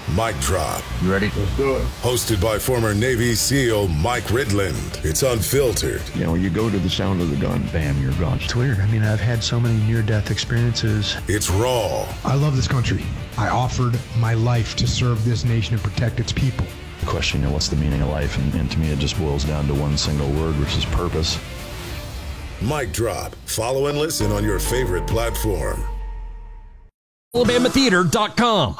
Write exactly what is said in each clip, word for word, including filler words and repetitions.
Mic Drop. You ready? Let's do it. Hosted by former Navy SEAL Mike Ridland. It's unfiltered. You know, you go to the sound of the gun, bam, you're gone. It's weird. I mean, I've had so many near-death experiences. It's raw. I love this country. I offered my life to serve this nation and protect its people. The question, you know, what's the meaning of life? And, and to me, it just boils down to one single word, which is purpose. Mic Drop. Follow and listen on your favorite platform. Alabama Theater dot com.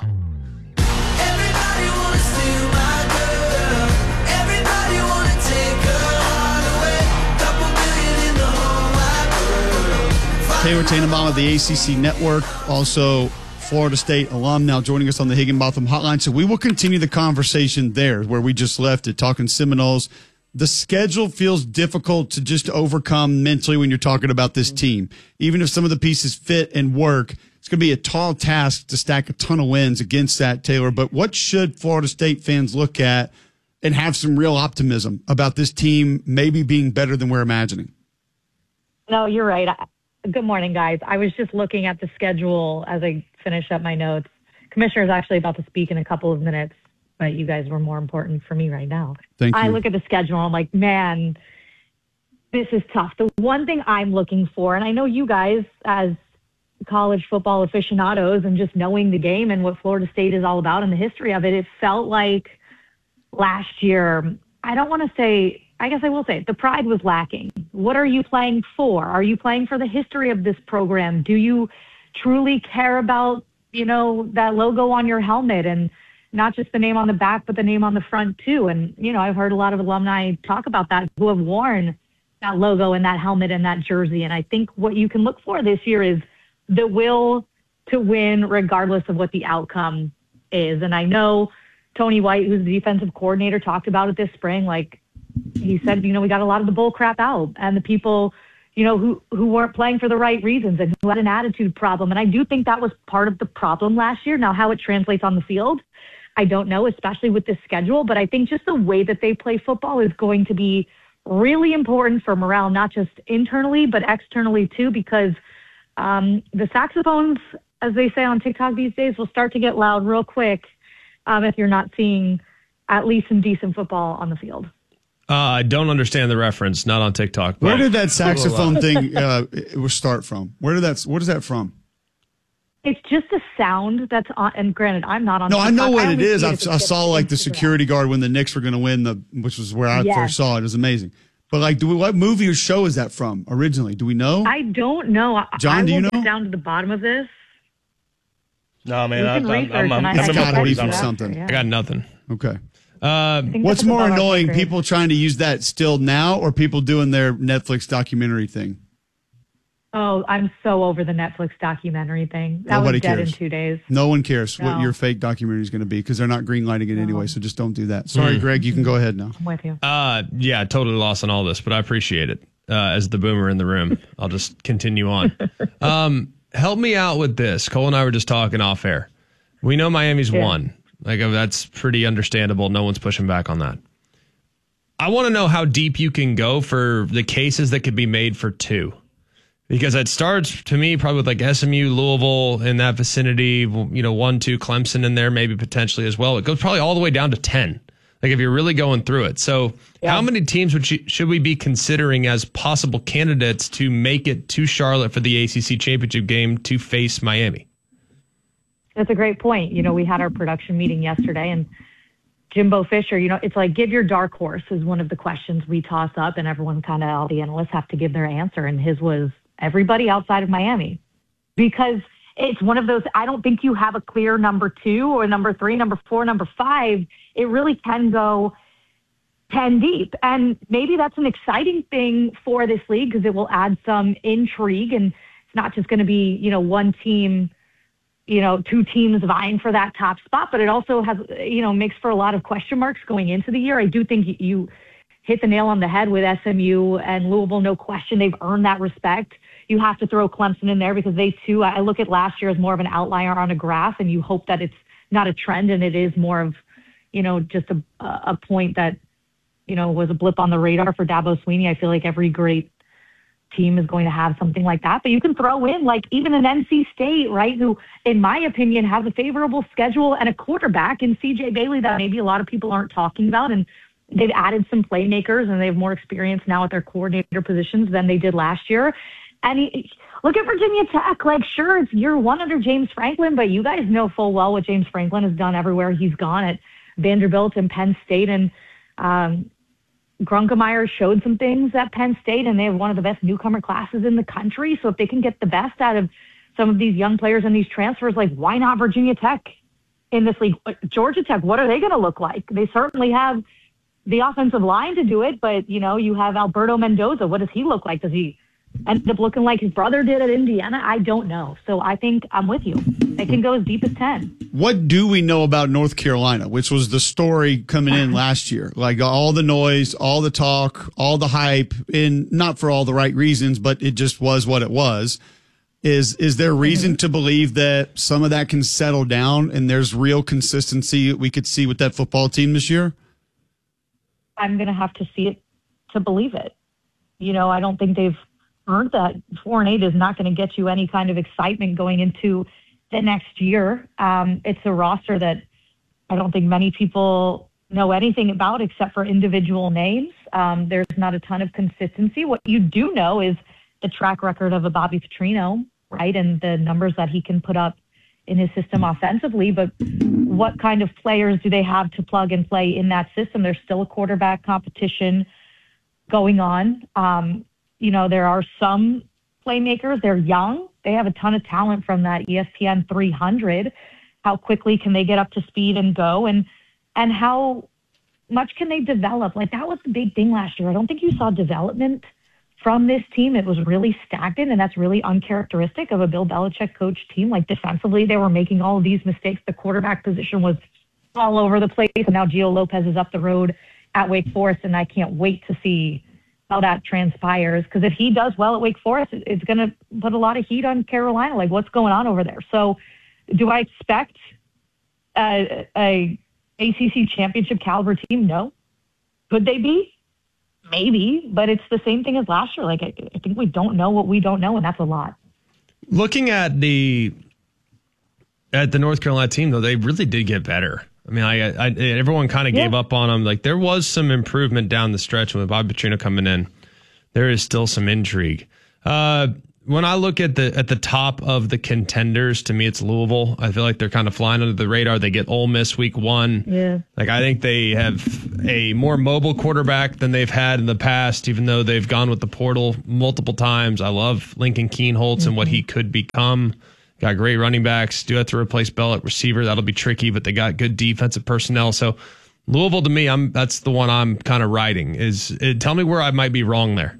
Taylor Tannenbaum of the A C C Network, also Florida State alum, now joining us on the Higginbotham Hotline. So we will continue the conversation there where we just left it, talking Seminoles. The schedule feels difficult to just overcome mentally when you're talking about this team. Even if some of the pieces fit and work, it's going to be a tall task to stack a ton of wins against that, Taylor. But what should Florida State fans look at and have some real optimism about this team maybe being better than we're imagining? No, you're right. I- Good morning, guys. I was just looking at the schedule as I finish up my notes. Commissioner's actually about to speak in a couple of minutes, but you guys were more important for me right now. Thank you. I look at the schedule, I'm like, man, this is tough. The one thing I'm looking for, and I know you guys as college football aficionados and just knowing the game and what Florida State is all about and the history of it, it felt like last year, I don't want to say, I guess I will say, the pride was lacking. What are you playing for? Are you playing for the history of this program? Do you truly care about, you know, that logo on your helmet and not just the name on the back, but the name on the front too? And, you know, I've heard a lot of alumni talk about that who have worn that logo and that helmet and that jersey. And I think what you can look for this year is the will to win regardless of what the outcome is. And I know Tony White, who's the defensive coordinator, talked about it this spring, like, he said, you know, we got a lot of the bull crap out and the people, you know, who, who weren't playing for the right reasons and who had an attitude problem. And I do think that was part of the problem last year. Now, how it translates on the field, I don't know, especially with this schedule. But I think just the way that they play football is going to be really important for morale, not just internally, but externally too, because um, the saxophones, as they say on TikTok these days, will start to get loud real quick um, if you're not seeing at least some decent football on the field. Uh, I don't understand the reference. Not on TikTok. Where did that saxophone thing uh, start from? Where did that? What is that from? It's just a sound that's on. And granted, I'm not on. No, TikTok. I know what I it is. I, it I saw like the Instagram. security guard when the Knicks were going to win the, which was where I Yes. first saw it. It was amazing. But like, do we, what movie or show is that from originally? Do we know? I don't know. I, John, I do you will know? get down to the bottom of this. No, man. You I, can I'm, research I'm, I'm, and I I'm, It's have I'm got to to be I'm from check it out. something. Yeah. I got nothing. Okay. Uh, I think What's that's more above our annoying, grade. people trying to use that still now or people doing their Netflix documentary thing? Oh, I'm so over the Netflix documentary thing. That Nobody was dead cares. in two days. No one cares what No. your fake documentary is going to be because they're not greenlighting it No. anyway, so just don't do that. Sorry, Greg, you can go ahead now. I'm with you. uh, yeah, totally lost on all this, but I appreciate it. Uh, as the boomer in the room, I'll just continue on. Um, help me out with this. Cole and I were just talking off air. We know Miami's Yeah. won. Like uh, that's pretty understandable. No one's pushing back on that. I want to know how deep you can go for the cases that could be made for two. Because it starts, to me, probably with like S M U, Louisville in that vicinity, you know, one, two, Clemson in there, maybe potentially as well. It goes probably all the way down to ten. Like if you're really going through it. So Yeah. how many teams would you, should we be considering as possible candidates to make it to Charlotte for the A C C championship game to face Miami? That's a great point. You know, we had our production meeting yesterday and Jimbo Fisher, you know, it's like give your dark horse is one of the questions we toss up and everyone kind of, all the analysts have to give their answer. And his was everybody outside of Miami because it's one of those, I don't think you have a clear number two or number three, number four, number five. It really can go ten deep. And maybe that's an exciting thing for this league because it will add some intrigue and it's not just going to be, you know, one team, you know, two teams vying for that top spot, but it also has, you know, makes for a lot of question marks going into the year. I do think you hit the nail on the head with S M U and Louisville, no question. They've earned that respect. You have to throw Clemson in there because they too, I look at last year as more of an outlier on a graph and you hope that it's not a trend and it is more of, you know, just a, a point that, you know, was a blip on the radar for Dabo Swinney. I feel like every great team is going to have something like that. But you can throw in like even an N C State, right, who, in my opinion, has a favorable schedule and a quarterback in C J Bailey that maybe a lot of people aren't talking about. And they've added some playmakers and they have more experience now at their coordinator positions than they did last year. And he, look at Virginia Tech. Like, sure, it's year one under James Franklin, but you guys know full well what James Franklin has done everywhere he's gone at Vanderbilt and Penn State. And um, Grunkemeyer showed some things at Penn State, and they have one of the best newcomer classes in the country. So if they can get the best out of some of these young players and these transfers, like, why not Virginia Tech in this league? Georgia Tech, what are they going to look like? They certainly have the offensive line to do it, but, you know, you have Alberto Mendoza. What does he look like? Does he end up looking like his brother did at Indiana? I don't know. So I think I'm with you. They can go as deep as ten. What do we know about North Carolina, which was the story coming in last year? Like all the noise, all the talk, all the hype, and not for all the right reasons, but it just was what it was. Is is there reason mm-hmm. to believe that some of that can settle down and there's real consistency we could see with that football team this year? I'm going to have to see it to believe it. You know, I don't think they've earned that. Four and eight is not going to get you any kind of excitement going into the next year. Um, it's a roster that I don't think many people know anything about except for individual names. Um, there's not a ton of consistency. What you do know is the track record of a Bobby Petrino, right, and the numbers that he can put up in his system offensively. But what kind of players do they have to plug and play in that system? There's still a quarterback competition going on. Um, you know, there are some playmakers. They're young. They have a ton of talent from that E S P N three hundred. How quickly can they get up to speed and go? And and how much can they develop? Like, that was the big thing last year. I don't think you saw development from this team. It was really stagnant, and that's really uncharacteristic of a Bill Belichick coach team. Like, defensively, they were making all of these mistakes. The quarterback position was all over the place, and now Gio Lopez is up the road at Wake Forest, and I can't wait to see how that transpires, because if he does well at Wake Forest, it's going to put a lot of heat on Carolina. Like, what's going on over there? So do I expect a, a A C C championship caliber team? No. Could they be? Maybe, but it's the same thing as last year. Like, I, I think we don't know what we don't know, and that's a lot. Looking at the at the North Carolina team, though, they really did get better. I mean, I, I everyone kind of yeah. gave up on them. Like, there was some improvement down the stretch with Bobby Petrino coming in. There is still some intrigue. Uh, when I look at the at the top of the contenders, to me, it's Louisville. I feel like they're kind of flying under the radar. They get Ole Miss week one. Yeah. Like, I think they have a more mobile quarterback than they've had in the past, even though they've gone with the portal multiple times. I love Lincoln Keenholz mm-hmm. and what he could become. Got great running backs. Do have to replace Bell at receiver. That'll be tricky, but they got good defensive personnel. So Louisville, to me, I'm that's the one I'm kind of riding. Is it, tell me where I might be wrong there.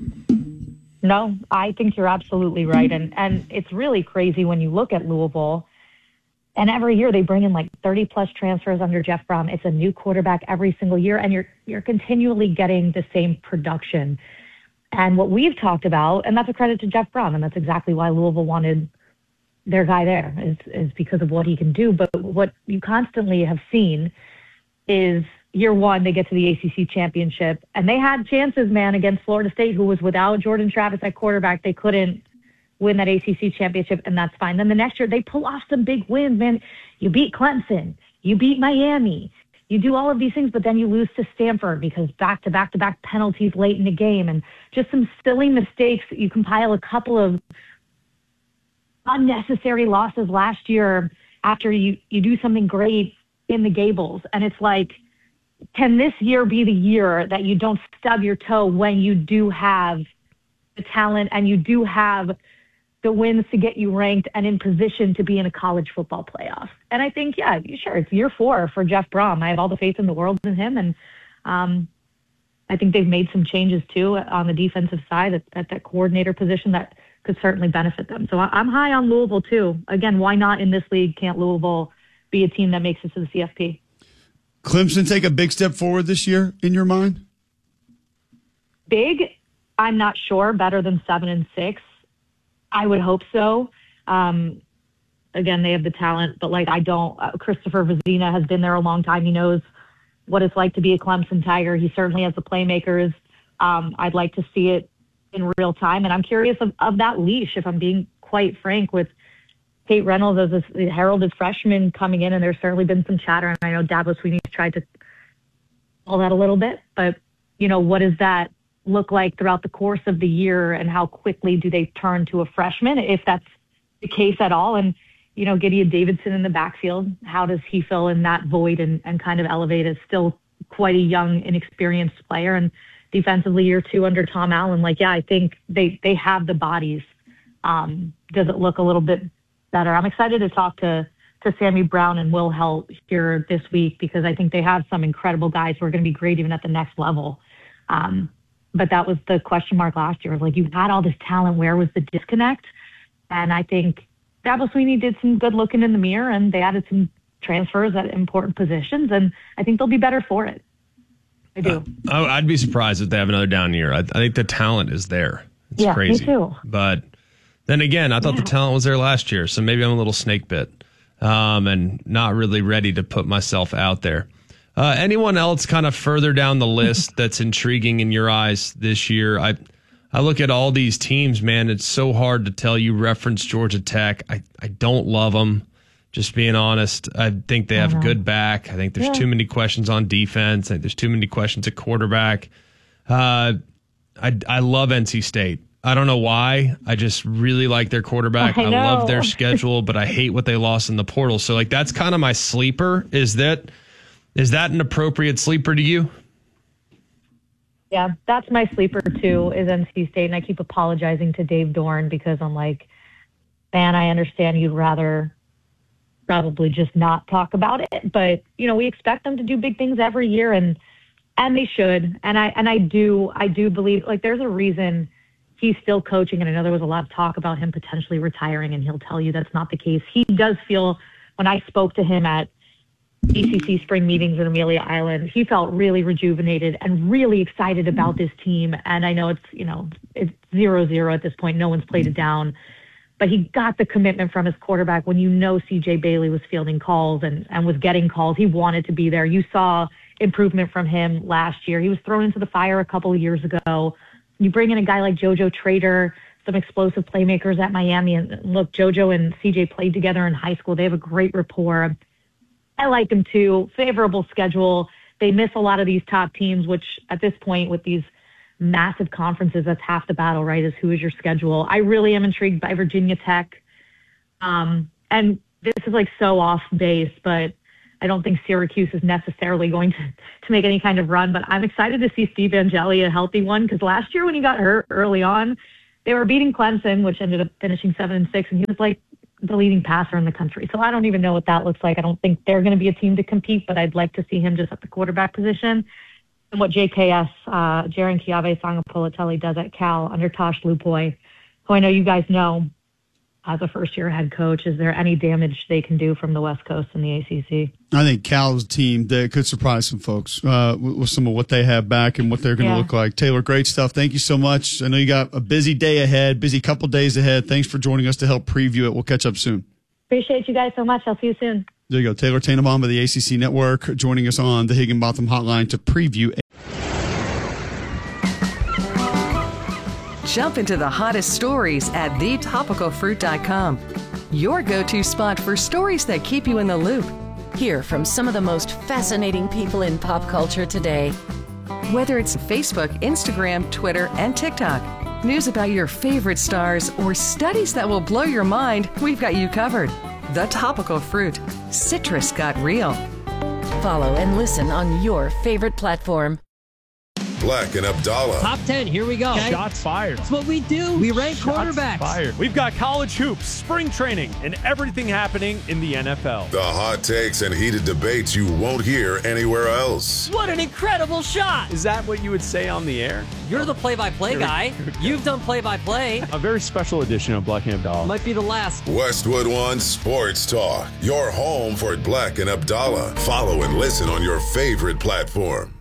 No, I think you're absolutely right. And and it's really crazy when you look at Louisville, and every year they bring in like thirty plus transfers under Jeff Brom. It's a new quarterback every single year, and you're you're continually getting the same production. And what we've talked about, and that's a credit to Jeff Brom, and that's exactly why Louisville wanted their guy there, is, is because of what he can do. But what you constantly have seen is year one, they get to the A C C championship, and they had chances, man, against Florida State, who was without Jordan Travis at quarterback. They couldn't win that A C C championship, and that's fine. Then the next year, they pull off some big wins, man. You beat Clemson. You beat Miami. You do all of these things, but then you lose to Stanford because back-to-back-to-back penalties late in the game and just some silly mistakes. You compile a couple of unnecessary losses last year after you, you do something great in the Gables. And it's like, can this year be the year that you don't stub your toe when you do have the talent and you do have the wins to get you ranked and in position to be in a college football playoff? And I think, yeah, sure, it's year four for Jeff Brom. I have all the faith in the world in him. And um, I think they've made some changes, too, on the defensive side at, at that coordinator position that could certainly benefit them. So I'm high on Louisville, too. Again, why not in this league can't Louisville be a team that makes it to the C F P? Clemson take a big step forward this year, in your mind? Big? I'm not sure. Better than seven and six? I would hope so. Um, again, they have the talent, but like I don't. Uh, Christopher Vizina has been there a long time. He knows what it's like to be a Clemson Tiger. He certainly has the playmakers. Um, I'd like to see it in real time. And I'm curious of, of that leash, if I'm being quite frank, with Kate Reynolds as a heralded freshman coming in, and there's certainly been some chatter, and I know Dabo Swinney's tried to pull that a little bit, but, you know, what does that look like throughout the course of the year, and how quickly do they turn to a freshman, if that's the case at all? And, you know, Gideon Davidson in the backfield, how does he fill in that void and, and kind of elevate as still quite a young, inexperienced player? And defensively, year two under Tom Allen, like, yeah, I think they, they have the bodies. Um, does it look a little bit better? I'm excited to talk to, to Sammy Brown and Will Helt here this week, because I think they have some incredible guys who are going to be great even at the next level. Um, but that was the question mark last year. Like, you had all this talent. Where was the disconnect? And I think Dabo Swinney did some good looking in the mirror, and they added some transfers at important positions, and I think they'll be better for it. I do. Uh, I'd be surprised if they have another down year. I, I think the talent is there. It's yeah, crazy. Me too. But then again, I thought yeah. the talent was there last year, so maybe I'm a little snake bit um, and not really ready to put myself out there. Uh, anyone else kind of further down the list that's intriguing in your eyes this year? I I look at all these teams, man. It's so hard to tell. You reference Georgia Tech. I, I don't love them, just being honest. I think they have a good back. I think there's yeah. too many questions on defense. I think there's too many questions at quarterback. Uh, I, I love N C State. I don't know why. I just really like their quarterback. I, I love their schedule, but I hate what they lost in the portal. So, like, that's kind of my sleeper. Is that is that an appropriate sleeper to you? Yeah, that's my sleeper too, is N C State. And I keep apologizing to Dave Dorn, because I'm like, man, I understand you'd rather probably just not talk about it. But, you know, we expect them to do big things every year, and and they should. And I and I do I do believe, like, there's a reason he's still coaching. And I know there was a lot of talk about him potentially retiring, and he'll tell you that's not the case. He does feel, when I spoke to him at A C C spring meetings in Amelia Island, he felt really rejuvenated and really excited about this team. And I know it's, you know, it's zero zero at this point. No one's played it down. But he got the commitment from his quarterback. When you know C J Bailey was fielding calls and, and was getting calls, he wanted to be there. You saw improvement from him last year. He was thrown into the fire a couple of years ago. You bring in a guy like JoJo Trader, some explosive playmakers at Miami. And look, JoJo and C J played together in high school. They have a great rapport. I like them too. Favorable schedule. They miss a lot of these top teams, which at this point with these massive conferences, that's half the battle, right? Is who is your schedule? I really am intrigued by Virginia Tech. Um, and this is like so off base, but I don't think Syracuse is necessarily going to, to make any kind of run. But I'm excited to see Steve Angeli, a healthy one, because last year when he got hurt early on, they were beating Clemson, which ended up finishing seven and six, and he was like the leading passer in the country. So I don't even know what that looks like. I don't think they're going to be a team to compete, but I'd like to see him just at the quarterback position. And what J K S, uh, Jaren Kiave Sangapolatelli does at Cal under Tosh Lupoy, who I know you guys know as a first-year head coach. Is there any damage they can do from the West Coast in the A C C? I think Cal's team, they could surprise some folks uh, with some of what they have back and what they're going to yeah. look like. Taylor, great stuff. Thank you so much. I know you got a busy day ahead, busy couple days ahead. Thanks for joining us to help preview it. We'll catch up soon. Appreciate you guys so much. I'll see you soon. There you go. Taylor Tannenbaum of the A C C Network joining us on the Higginbotham Hotline to preview. Jump into the hottest stories at the topical fruit dot com. Your go-to spot for stories that keep you in the loop. Hear from some of the most fascinating people in pop culture today. Whether it's Facebook, Instagram, Twitter, and TikTok, news about your favorite stars, or studies that will blow your mind, we've got you covered. The Topical Fruit. Citrus got real. Follow and listen on your favorite platform. Black and Abdallah. Top ten, here we go. Okay. Shots fired. That's what we do. We rank Shots quarterbacks. Fired. We've got college hoops, spring training, and everything happening in the N F L. The hot takes and heated debates you won't hear anywhere else. What an incredible shot. Is that what you would say on the air? You're the play-by-play guy. You've done play-by-play. A very special edition of Black and Abdallah. Might be the last. Westwood One Sports Talk. Your home for Black and Abdallah. Follow and listen on your favorite platform.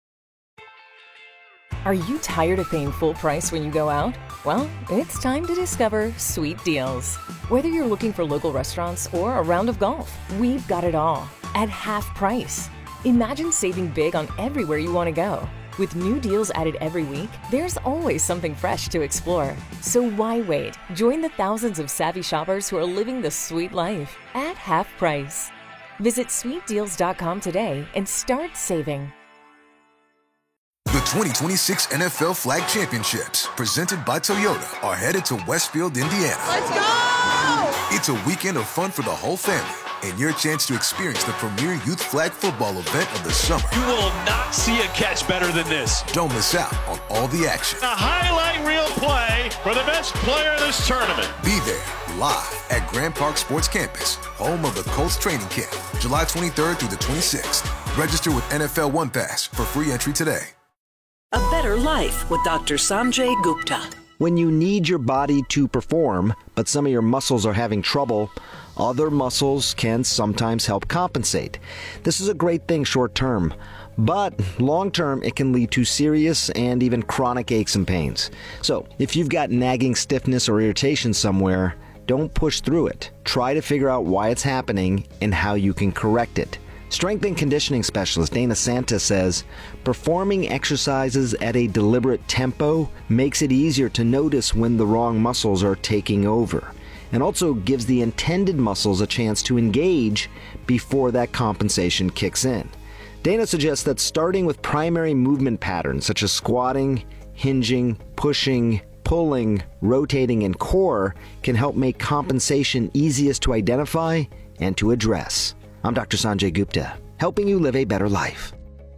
Are you tired of paying full price when you go out? Well, it's time to discover Sweet Deals. Whether you're looking for local restaurants or a round of golf, we've got it all at half price. Imagine saving big on everywhere you want to go. With new deals added every week, there's always something fresh to explore. So why wait? Join the thousands of savvy shoppers who are living the sweet life at half price. Visit sweet deals dot com today and start saving. The twenty twenty-six N F L Flag Championships, presented by Toyota, are headed to Westfield, Indiana. Let's go! It's a weekend of fun for the whole family and your chance to experience the premier youth flag football event of the summer. You will not see a catch better than this. Don't miss out on all the action. A highlight reel play for the best player of this tournament. Be there live at Grand Park Sports Campus, home of the Colts training camp, July twenty-third through the twenty-sixth. Register with N F L One Pass for free entry today. A better life with Doctor Sanjay Gupta. When you need your body to perform, but some of your muscles are having trouble, other muscles can sometimes help compensate. This is a great thing short term, but long term it can lead to serious and even chronic aches and pains. So if you've got nagging stiffness or irritation somewhere, don't push through it. Try to figure out why it's happening and how you can correct it. Strength and conditioning specialist Dana Santa says, performing exercises at a deliberate tempo makes it easier to notice when the wrong muscles are taking over, and also gives the intended muscles a chance to engage before that compensation kicks in. Dana suggests that starting with primary movement patterns such as squatting, hinging, pushing, pulling, rotating, and core can help make compensation easiest to identify and to address. I'm Doctor Sanjay Gupta, helping you live a better life.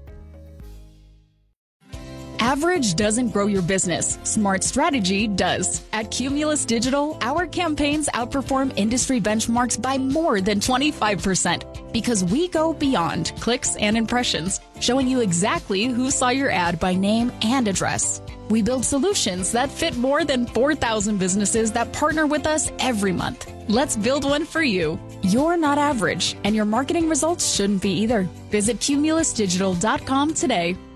Average doesn't grow your business. Smart strategy does. At Cumulus Digital, our campaigns outperform industry benchmarks by more than twenty-five percent because we go beyond clicks and impressions, showing you exactly who saw your ad by name and address. We build solutions that fit more than four thousand businesses that partner with us every month. Let's build one for you. You're not average, and your marketing results shouldn't be either. Visit cumulus digital dot com today.